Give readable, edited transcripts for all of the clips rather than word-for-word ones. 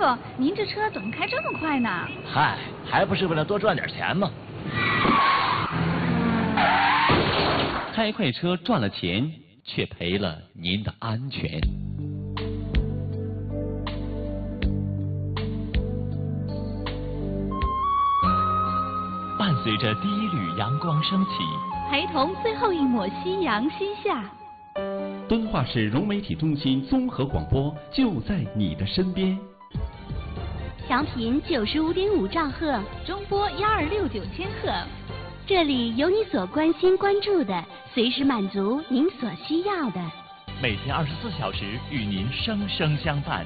傅，您这车怎么开这么快呢？ 嗨，还不是为了多赚点钱吗？ 开快车赚了钱，却赔了您的安全。伴随着第一缕阳光升起， 陪同最后一抹夕阳西下。 敦化市融媒体中心综合广播就在你的身边。 调频95.5兆赫， 中波1269千赫。 这里有你所关心关注的，随时满足您所需要的。 每天24小时与您生生相伴。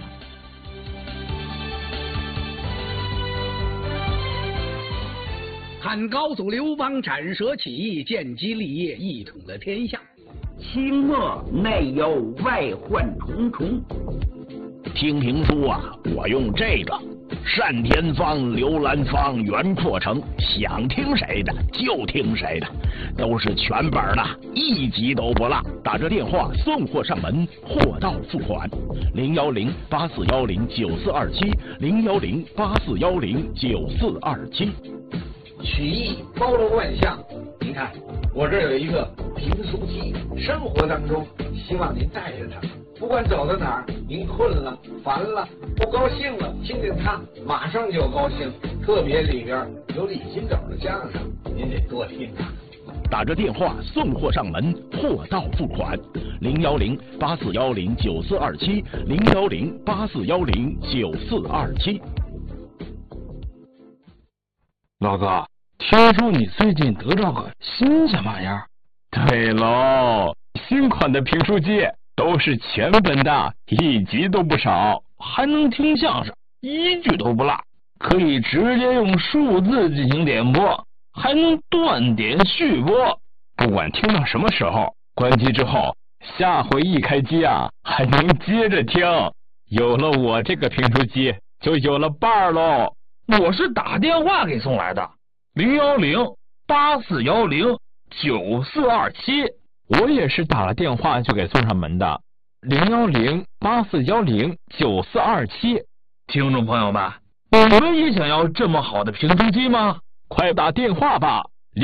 看高祖刘邦斩蛇起义，建基立业，一统了天下。 清末内忧外患重重。 听评书啊，我用这个单田芳、刘兰芳、袁阔成，想听谁的就听谁的，都是全本的，一集都不落。打这电话送货上门，货到付款。010-8410-9427，010-8410-9427。 曲艺包罗万象，您看我这儿有一个评书机，生活当中希望您带着它，不管走到哪儿，您困了、烦了、不高兴了，听听它，马上就高兴。特别里边有李金斗的相声，您得多听啊。 打着电话送货上门，货到付款。010-8410-9427，010-8410-9427。 老哥，听说你最近得着个新鲜玩意儿？ 对喽，新款的评书机都是全本的，一集都不少， 还能听相声，一句都不落，可以直接用数字进行点播，还能断点续播， 不管听到什么时候，关机之后，下回一开机啊，还能接着听。有了我这个评书机，就有了伴儿喽。 我是打电话给送来的，010-8410-9427。 我也是打了电话就给送上门的，010-8410-9427。 听众朋友们，你们也想要这么好的评书机吗？ 快打电话吧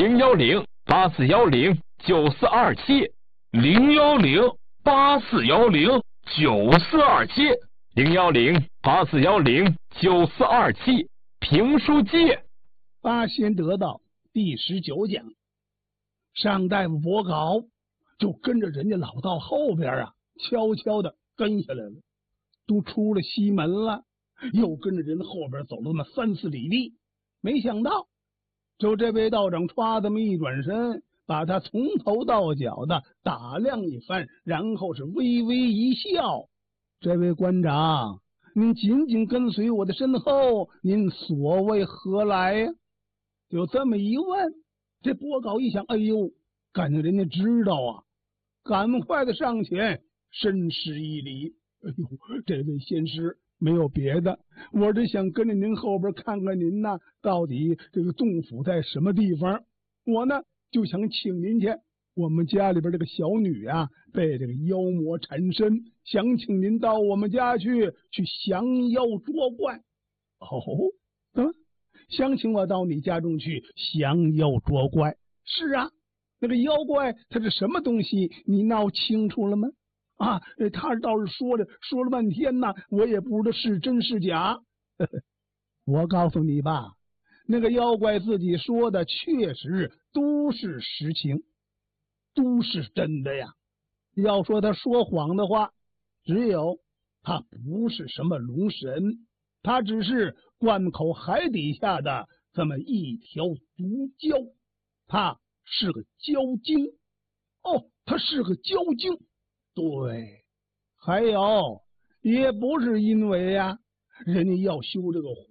，010-8410-9427，010-8410-9427，评书机。 八仙得道第19讲，尚大夫跛稿就跟着人家老道后边啊，悄悄的跟下来了，都出了西门了，又跟着人后边走了那么3-4里地，没想到就这位道长歘这么一转身，把他从头到脚的打量一番，然后是微微一笑：“这位官长，您紧紧跟随我的身后，您所谓何来呀？”就这么一问，这跛稿一想，哎呦，感觉人家知道啊，赶快的上前深施一礼：“哎呦，这位仙师，没有别的，我只想跟着您后边看看您呐，到底这个洞府在什么地方。我呢就想请您去，我们家里边这个小女啊被这个妖魔缠身，想请您到我们家去降妖捉怪。”哦，想请我到你家中去降妖捉怪？是啊，那个妖怪它是什么东西，你闹清楚了吗？啊，他倒是说了半天呢，我也不知道是真是假。我告诉你吧，那个妖怪自己说的确实都是实情，都是真的呀。要说他说谎的话，只有他不是什么龙神，他只是灌口海底下的这么一条毒蛟，他是个蛟精。哦，他是个蛟精。对，还有也不是因为呀，人家要修这个